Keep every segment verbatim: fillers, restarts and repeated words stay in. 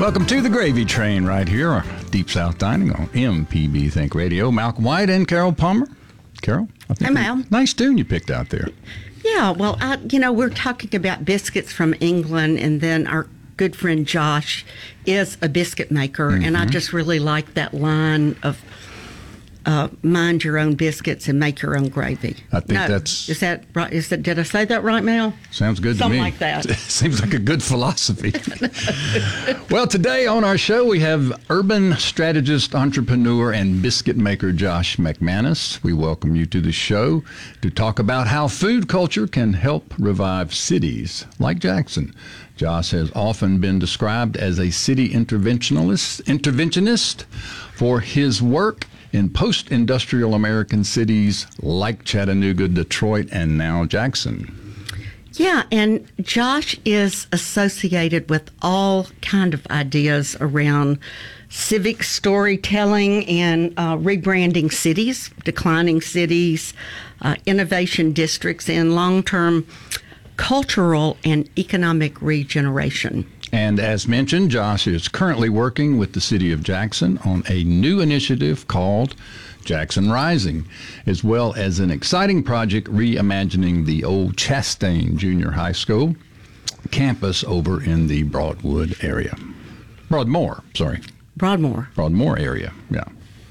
Welcome to the Gravy Train right here, Deep South Dining on M P B Think Radio. Malcolm White and Carol Palmer. Carol? I think Hey, Mal. Nice tune you picked out there. Yeah, well, I, you know, we're talking about biscuits from England, and then our good friend Josh is a biscuit maker, mm-hmm. and I just really like that line of uh, mind your own biscuits and make your own gravy. I think no, that's... Is that right? Is that, did I say that right, Mel? Sounds good Something to me. like that. Seems like a good philosophy. Well, today on our show, we have urban strategist, entrepreneur, and biscuit maker Josh McManus. We welcome you to the show to talk about how food culture can help revive cities like Jackson. Josh has often been described as a city interventionist, interventionist for his work in post-industrial American cities like Chattanooga, Detroit, and now Jackson. Yeah, and Josh is associated with all kind of ideas around civic storytelling and uh, rebranding cities, declining cities, uh, innovation districts, and long-term cultural and economic regeneration. And as mentioned, Josh is currently working with the city of Jackson on a new initiative called Jackson Rising, as well as an exciting project reimagining the old Chastain Junior High School campus over in the Broadwood area. Broadmoor, sorry. Broadmoor. Broadmoor area, yeah.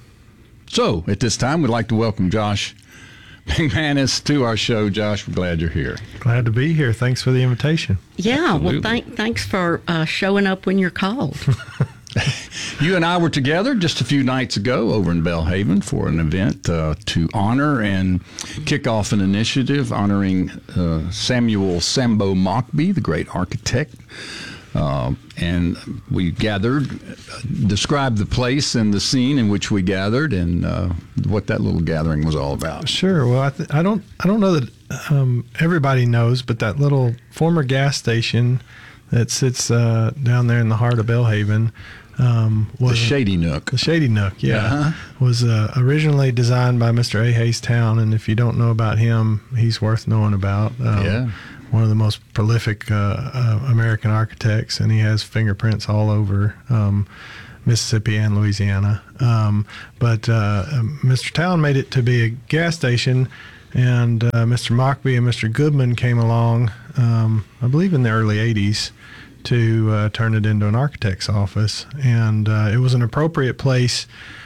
So at this time, we'd like to welcome Josh McManus to our show. Josh, we're glad you're here. Glad to be here. Thanks for the invitation. Yeah, Absolutely. well, thank, thanks for uh, showing up when you're called. You and I were together just a few nights ago over in Belhaven for an event uh, to honor and kick off an initiative honoring uh, Samuel Sambo Mockbee, the great architect. Uh, and we gathered, uh, described the place and the scene in which we gathered, and uh, what that little gathering was all about. Sure. Well, I, th- I don't, I don't know that um, everybody knows, but that little former gas station that sits uh, down there in the heart of Belhaven um, was the Shady Nook. The Shady Nook, yeah, uh-huh. was uh, originally designed by Mister A. Hayes Town, and if you don't know about him, he's worth knowing about. Um, yeah. One of the most prolific uh, uh, American architects, and he has fingerprints all over um, Mississippi and Louisiana. Um, but uh, Mister Town made it to be a gas station, and uh, Mister Mockbee and Mister Goodman came along, um, I believe in the early eighties, to uh, turn it into an architect's office. And uh, it was an appropriate place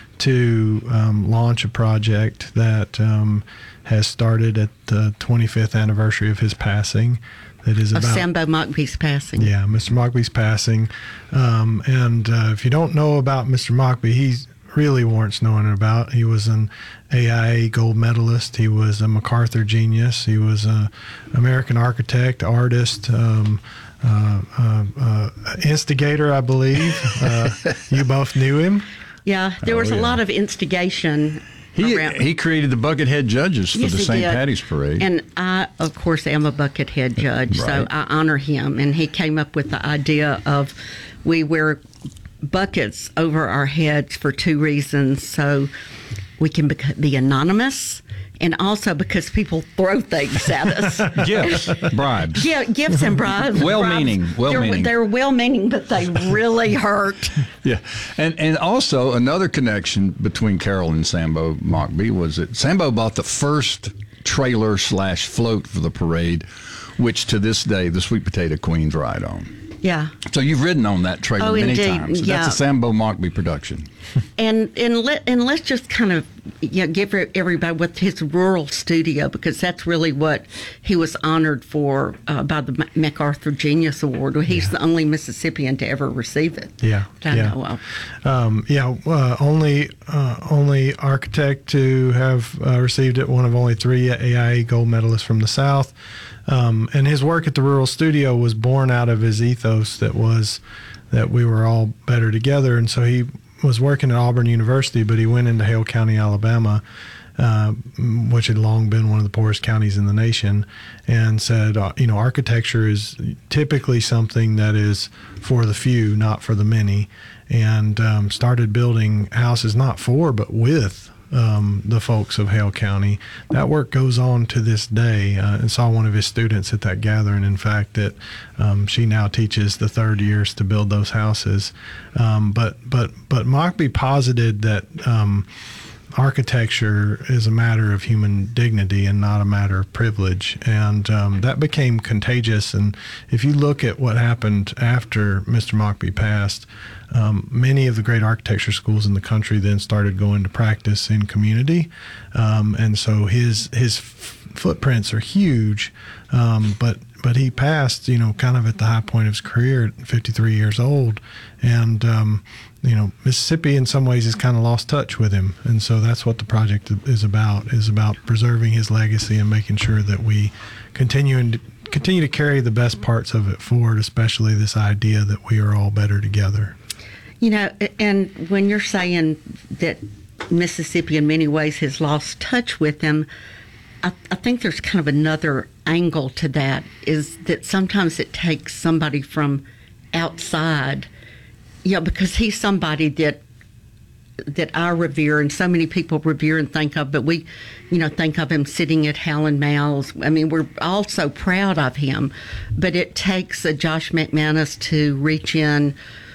to um, launch a project that um, has started at the twenty-fifth anniversary of his passing. That is Of about Sambo Mockbee's passing. Yeah, Mister Mockbee's passing. Um, and uh, if you don't know about Mister Mockbee, he really warrants knowing about. He was an A I A gold medalist. He was a MacArthur genius. He was an American architect, artist, um, uh, uh, uh, instigator, I believe. Uh, you both knew him. Yeah, there Oh, was a yeah. lot of instigation He, around. he created the Buckethead Judges for Yes, the he Saint did. Patty's Parade. And I, of course, am a Buckethead judge, so Right. I honor him. And he came up with the idea of we wear buckets over our heads for two reasons. So we can bec- be anonymous, and also because people throw things at us. Gifts, bribes. Yeah, gifts and bribes. Well-meaning, bribes, well-meaning. They're, they're well-meaning, but they really hurt. Yeah, and and also another connection between Carol and Sambo Mockbee was that Sambo bought the first trailer slash float for the parade, which to this day the Sweet Potato Queens ride on. Yeah. So you've ridden on that trailer Oh, many indeed, times. yeah. That's a Sambo Mockbee production. And and let and let's just kind of you know, give everybody with his rural studio, because that's really what he was honored for uh, by the MacArthur Genius Award. He's yeah. the only Mississippian to ever receive it. Yeah, that I yeah. know of. Um, yeah, uh, only uh, only architect to have uh, received it. One of only three A I A gold medalists from the South. Um, and his work at the Rural Studio was born out of his ethos that was that we were all better together. And so he was working at Auburn University, but he went into Hale County, Alabama, uh, which had long been one of the poorest counties in the nation, and said, uh, you know, architecture is typically something that is for the few, not for the many, and um, started building houses not for, but with um, the folks of Hale County. That work goes on to this day. Uh, and saw one of his students at that gathering, in fact, that um, she now teaches the third years to build those houses. Um, but but but Mockbee posited that um, architecture is a matter of human dignity and not a matter of privilege. And um, that became contagious. And if you look at what happened after Mister Mockbee passed, um, many of the great architecture schools in the country then started going to practice in community. Um, and so his his f- footprints are huge. Um, but but he passed, you know, kind of at the high point of his career at fifty-three years old. And, um, you know, Mississippi in some ways has kind of lost touch with him. And so that's what the project is about, is about preserving his legacy and making sure that we continue and continue to carry the best parts of it forward, especially this idea that we are all better together. You know, and when you're saying that Mississippi in many ways has lost touch with him, I, I think there's kind of another angle to that, is that sometimes it takes somebody from outside, you know, because he's somebody that that I revere and so many people revere and think of, but we, you know, think of him sitting at Howland Mouse. I mean, we're all so proud of him, but it takes a Josh McManus to reach in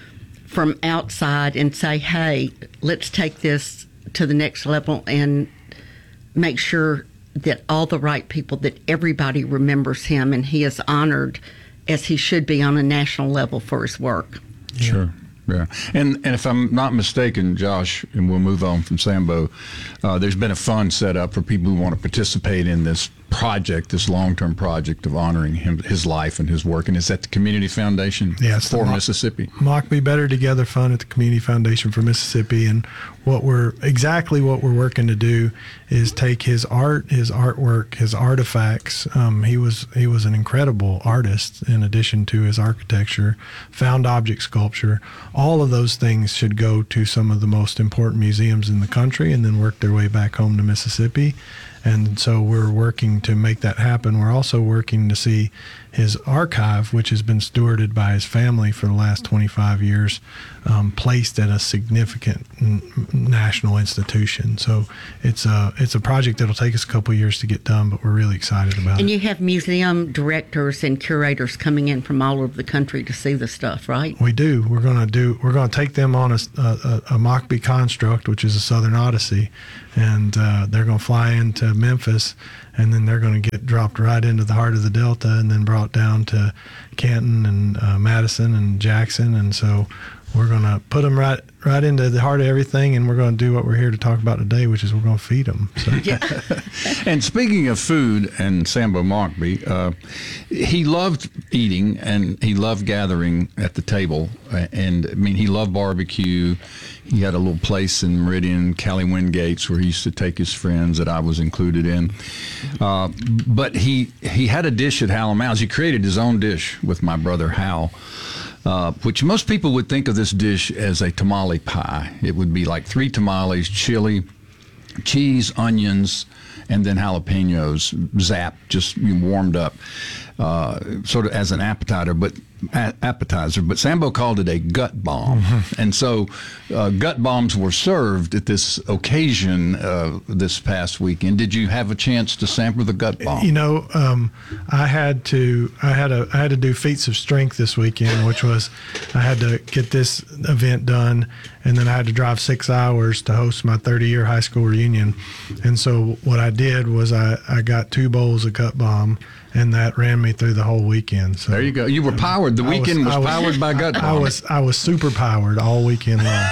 from outside and say, hey, let's take this to the next level and make sure that all the right people, that everybody remembers him and he is honored as he should be on a national level for his work. Sure. Yeah. And and if I'm not mistaken, Josh, and we'll move on from Sambo, uh, there's been a fund set up for people who want to participate in this project, this long-term project of honoring him, his life and his work. And is that the Community Foundation yeah, it's for the Mississippi? Mockbee Better Together Fund at the Community Foundation for Mississippi. And what we're exactly what we're working to do is take his art, his artwork, his artifacts. Um, he was he was an incredible artist in addition to his architecture, found object sculpture. All of those things should go to some of the most important museums in the country and then work their way back home to Mississippi. And so we're working to make that happen. We're also working to see his archive, which has been stewarded by his family for the last twenty-five years, um, placed at a significant n- national institution. So it's a, it's a project that'll take us a couple of years to get done, but we're really excited about and it. And you have museum directors and curators coming in from all over the country to see the stuff, right? We do. We're going to do. We're going to take them on a, a, a Mockbee construct, which is a Southern Odyssey, and uh, they're going to fly into Memphis, and then they're going to get dropped right into the heart of the Delta, and then brought down to Canton and uh, Madison and Jackson, and so we're going to put them right right into the heart of everything, and we're going to do what we're here to talk about today, which is we're going to feed them. So. Yeah. And speaking of food and Sambo Mockbee, uh, he loved eating and he loved gathering at the table. And I mean, he loved barbecue. He had a little place in Meridian, Cali Wingates, where he used to take his friends that I was included in. Uh, but he he had a dish at Hal and Mal's. He created his own dish with my brother Hal. Uh, which most people would think of this dish as a tamale pie. It would be like three tamales, chili, cheese, onions, and then jalapenos, zapped, just warmed up, uh, sort of as an appetizer. But a- appetizer. But Sambo called it a gut bomb, mm-hmm. and so uh, gut bombs were served at this occasion uh, this past weekend. Did you have a chance to sample the gut bomb? You know, um, I had to. I had a. I had to do feats of strength this weekend, which was I had to get this event done, and then I had to drive six hours to host my thirty-year high school reunion. And so what I did was I, I got two bowls of gut bomb, and that ran me through the whole weekend. So there you go. You were powered. The weekend was, was, was powered by gut bomb. I was I was super powered all weekend long.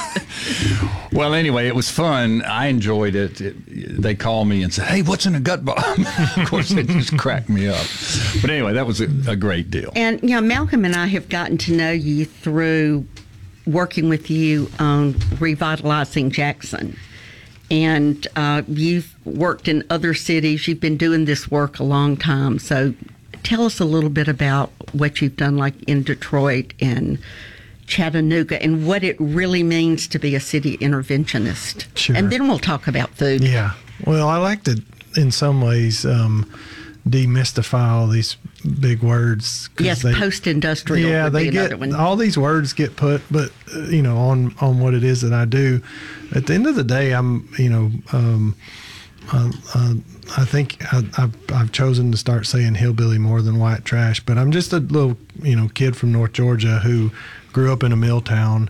Well, anyway, it was fun. I enjoyed it. it. They called me and said, "Hey, what's in a gut bomb?" Of course, it just cracked me up. But anyway, that was a, a great deal. And you know, Malcolm and I have gotten to know you through working with you on revitalizing Jackson. And uh, you've worked in other cities. You've been doing this work a long time. So tell us a little bit about what you've done, like in Detroit and Chattanooga, and what it really means to be a city interventionist. Sure. And then we'll talk about food. Yeah. Well, I like to, in some ways, um, demystify all these big words. 'Cause Yes, they- post-industrial Yeah, would they be get another one. all these words get put, but uh, you know, on on what it is that I do. At the end of the day, I'm you know, um, uh, uh, I think I, I've I've chosen to start saying hillbilly more than white trash. But I'm just a little you know kid from North Georgia who grew up in a mill town,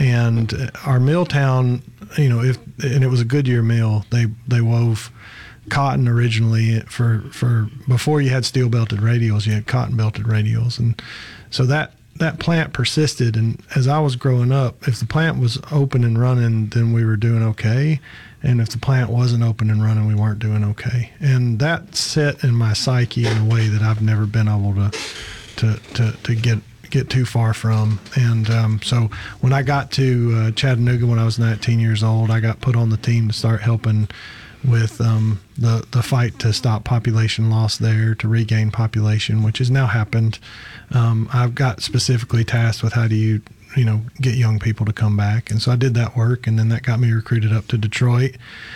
and our mill town, you know, if and it was a Goodyear mill. They they wove cotton originally for for before you had steel belted radials, you had cotton belted radials, and so that that plant persisted. And as I was growing up, if the plant was open and running, then we were doing okay, and if the plant wasn't open and running, we weren't doing okay. And that set in my psyche in a way that I've never been able to to to, to get get too far from. And um, so when I got to uh, Chattanooga when I was nineteen years old, I got put on the team to start helping with um, the the fight to stop population loss there, to regain population, which has now happened. Um, I've got specifically tasked with how do you you know get young people to come back, and so I did that work, and then that got me recruited up to Detroit.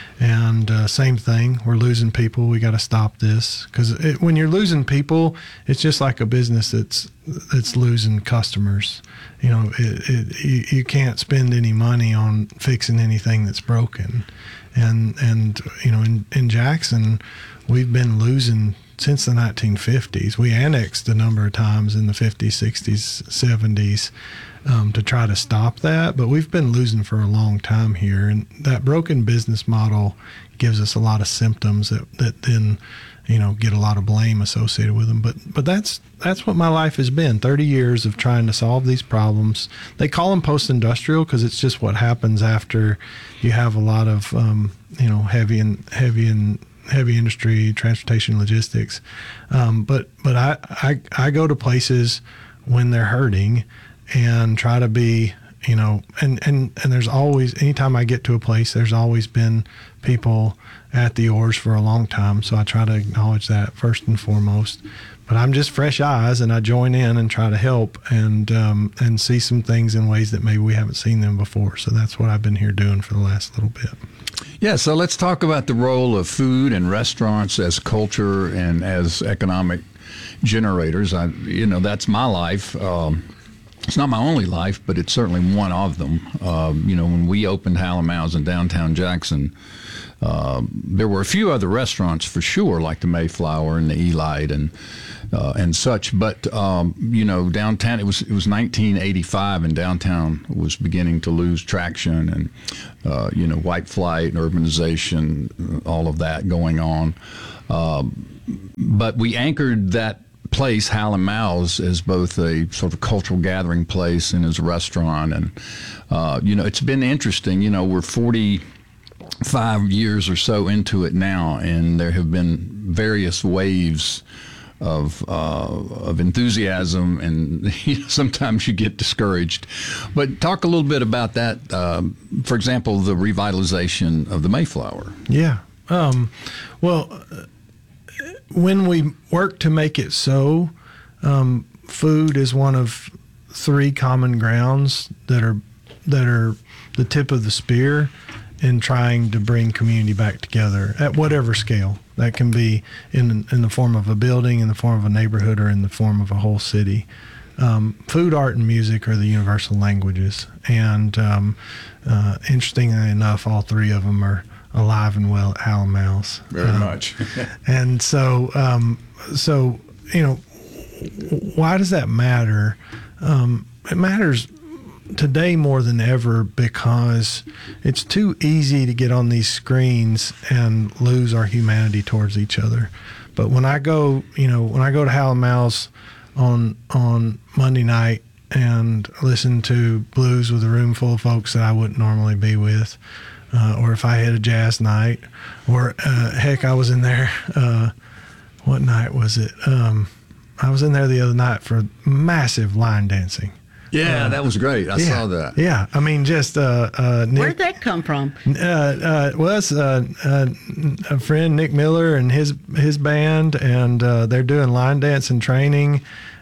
And uh, same thing, we're losing people. We got to stop this, because when you're losing people, it's just like a business that's that's losing customers. You know, it, it, you, you can't spend any money on fixing anything that's broken. And, and you know, in, in Jackson, we've been losing since the nineteen fifties. We annexed a number of times in the fifties, sixties, seventies um, to try to stop that. But we've been losing for a long time here. And that broken business model gives us a lot of symptoms that, that then, you know, get a lot of blame associated with them. But but that's that's what my life has been, thirty years of trying to solve these problems. They call them post-industrial because it's just what happens after you have a lot of, um, you know, heavy and heavy and heavy industry, transportation, logistics. Um, but but I, I, I go to places when they're hurting and try to be, you know, and, and, and there's always, anytime I get to a place, there's always been people at the oars for a long time. So I try to acknowledge that first and foremost. But I'm just fresh eyes, and I join in and try to help and um, and see some things in ways that maybe we haven't seen them before. So that's what I've been here doing for the last little bit. Yeah, so let's talk about the role of food and restaurants as culture and as economic generators. I, you know, that's my life. Um, it's not my only life, but it's certainly one of them. Um, you know, when we opened Hal and Mal's in downtown Jackson, um, there were a few other restaurants for sure, like the Mayflower and the Elite and uh, and such. But um, you know, downtown it was it was nineteen eighty-five, and downtown was beginning to lose traction, and uh, you know, white flight, urbanization, all of that going on. Um, but we anchored that place, Hal and Mal's, as both a sort of cultural gathering place and as a restaurant. And, uh, you know, it's been interesting. You know, we're forty-five years or so into it now, and there have been various waves of uh, of enthusiasm, and you know, sometimes you get discouraged. But talk a little bit about that. Um, for example, the revitalization of the Mayflower. Yeah. Um, well, when we work to make it so, um, food is one of three common grounds that are that are the tip of the spear in trying to bring community back together at whatever scale. That can be in in the form of a building, in the form of a neighborhood, or in the form of a whole city. Um, food, art, and music are the universal languages. And um, uh, interestingly enough, all three of them are alive and well at Hal and Mal's. Very um, much. And so, um, so you know, why does that matter? Um, it matters today more than ever because it's too easy to get on these screens and lose our humanity towards each other. But when I go, you know, when I go to Hal and Mal's on on Monday night and listen to blues with a room full of folks that I wouldn't normally be with, uh, or if I had a jazz night, or uh, heck, I was in there. Uh, what night was it? Um, I was in there the other night for massive line dancing. Yeah, uh, that was great. I yeah, saw that. Yeah, I mean, just uh, uh, Nick, Where'd that come from? Uh, uh, well, it's uh, uh, a friend, Nick Miller, and his his band, and uh, they're doing line dance and training,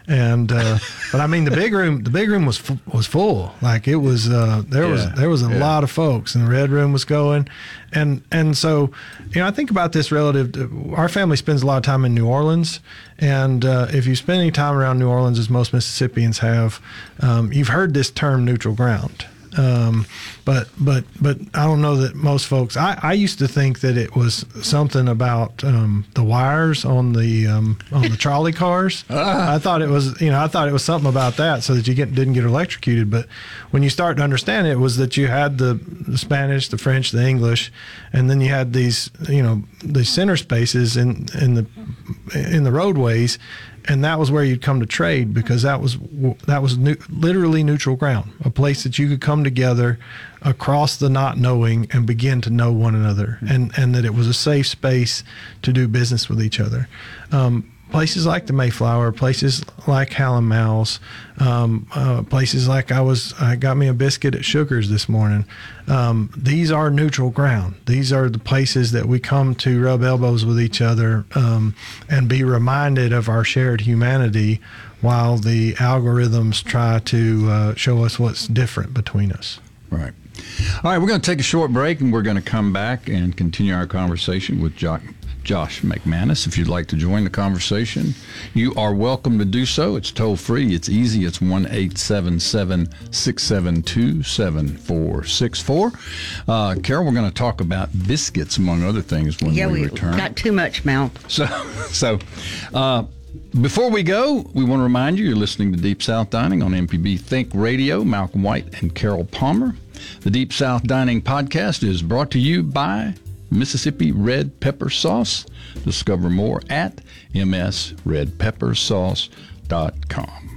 And uh, but I mean the big room, the big room was fu- was full. Like it was, uh, there was Yeah, there was a yeah. lot of folks, and the red room was going, and and so you know I think about this relative to our family spends a lot of time in New Orleans, and uh, if you spend any time around New Orleans, as most Mississippians have, um, you've heard this term neutral ground. Um, but but but I don't know that most folks. I, I used to think that it was something about um, the wires on the um, on the trolley cars. I thought it was you know I thought it was something about that so that you get didn't get electrocuted. But when you start to understand it, it was that you had the, the Spanish, the French, the English, and then you had these you know these center spaces in in the in the roadways. And that was where you'd come to trade because that was that was new, literally neutral ground, a place that you could come together across the not knowing and begin to know one another, and, and that it was a safe space to do business with each other. Um, places like the Mayflower, places like Hallam Mouse, um, uh, places like I was, I got me a biscuit at Sugar's this morning. Um, these are neutral ground. These are the places that we come to rub elbows with each other um, and be reminded of our shared humanity while the algorithms try to uh, show us what's different between us. Right. All right, we're going to take a short break, and we're going to come back and continue our conversation with Jo- Josh McManus. If you'd like to join the conversation, you are welcome to do so. It's toll free. It's easy. It's one eight seven seven, six seven two, seven four six four. Uh, Carol, we're going to talk about biscuits, among other things, when Yeah, we, we return. got too much, Mel. So, so uh, before we go, we want to remind you you're listening to Deep South Dining on M P B Think Radio. Malcolm White and Carol Palmer. The Deep South Dining podcast is brought to you by Mississippi Red Pepper Sauce. Discover more at m s red pepper sauce dot com.